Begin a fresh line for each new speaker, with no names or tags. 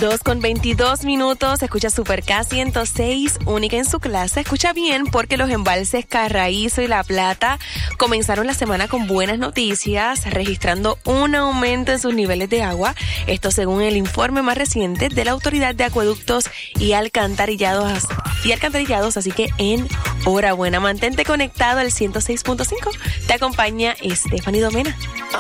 2:22. Escucha Super K106, única en su clase. Escucha bien porque los embalses Carraízo y La Plata comenzaron la semana con buenas noticias, registrando un aumento en sus niveles de agua. Esto según el informe más reciente de la Autoridad de Acueductos y Alcantarillados. Así que enhorabuena. Mantente conectado al 106.5. Te acompaña Stephanie Domena.